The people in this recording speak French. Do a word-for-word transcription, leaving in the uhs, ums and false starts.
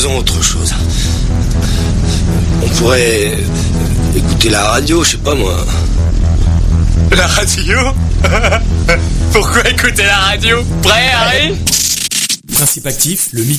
Faisons autre chose. On pourrait écouter la radio, je sais pas moi. La radio? Pourquoi écouter la radio? Prêt, Harry? Principe actif, le